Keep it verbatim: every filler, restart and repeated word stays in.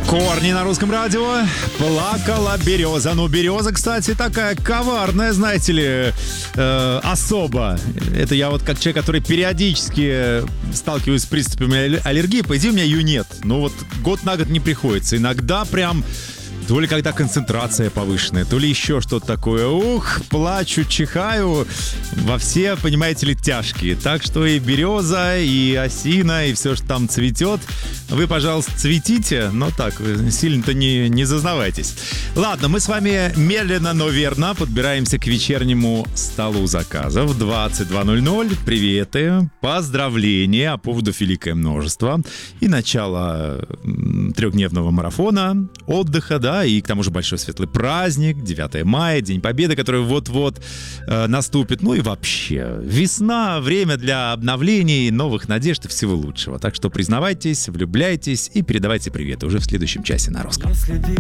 Корни на русском радио. Плакала береза. Ну, береза, кстати, такая коварная, знаете ли, э, особа. Это я вот как человек, который периодически сталкиваюсь с приступами аллергии. По идее, у меня ее нет. Но вот год на год не приходится. Иногда прям... То ли когда концентрация повышенная, то ли еще что-то такое. Ух, плачу, чихаю во все, понимаете ли, тяжкие. Так что и береза, и осина, и все, что там цветет. Вы, пожалуйста, цветите, но так, сильно-то не, не зазнавайтесь. Ладно, мы с вами медленно, но верно подбираемся к вечернему столу заказов. двадцать два ноль ноль. Приветы, поздравления по поводу великое множество. И начало трехдневного марафона, отдыха, да, и к тому же большой светлый праздник, девятое мая, День Победы, который вот-вот э, наступит. Ну и вообще, весна, время для обновлений, новых надежд и всего лучшего. Так что признавайтесь, влюбляйтесь и передавайте приветы уже в следующем часе на русском.